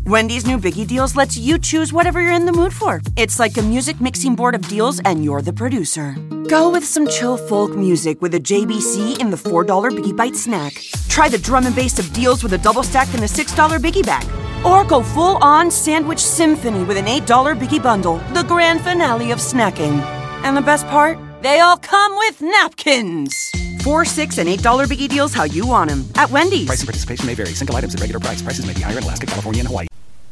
Wendy's new Biggie Deals lets you choose whatever you're in the mood for. It's like a music mixing board of deals, and you're the producer. Go with some chill folk music with a JBC in the $4 Biggie Bite snack. Try the drum and bass of deals with a double stack in the $6 Biggie bag. Or go full-on sandwich symphony with an $8 Biggie bundle, the grand finale of snacking. And the best part? They all come with napkins. $4, $6, and $8 Biggie Deals how you want them at Wendy's. Price and participation may vary. Single items at regular price. Prices may be higher in Alaska, California, and Hawaii.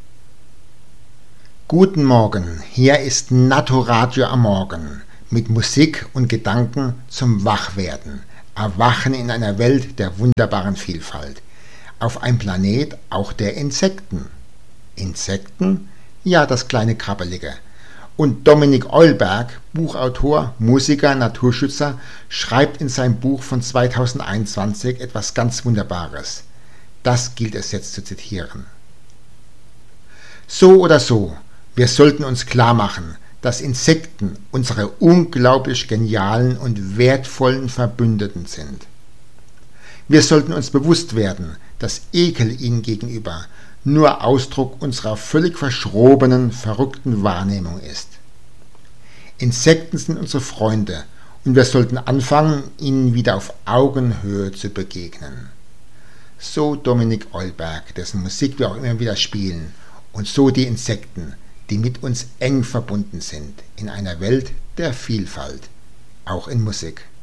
Guten Morgen, hier ist Naturadio am Morgen mit Musik und Gedanken zum Wachwerden. Erwachen in einer Welt der wunderbaren Vielfalt. Auf einem Planet auch der Insekten. Insekten? Ja, das kleine Krabbelige. Und Dominik Eulberg, Buchautor, Musiker, Naturschützer, schreibt in seinem Buch von 2021 etwas ganz Wunderbares. Das gilt es jetzt zu zitieren. So oder so, wir sollten uns klar machen, dass Insekten unsere unglaublich genialen und wertvollen Verbündeten sind. Wir sollten uns bewusst werden, dass Ekel ihnen gegenüber nur Ausdruck unserer völlig verschrobenen, verrückten Wahrnehmung ist. Insekten sind unsere Freunde und wir sollten anfangen, ihnen wieder auf Augenhöhe zu begegnen. So Dominik Eulberg, dessen Musik wir auch immer wieder spielen, und so die Insekten, die mit uns eng verbunden sind in einer Welt der Vielfalt, auch in Musik.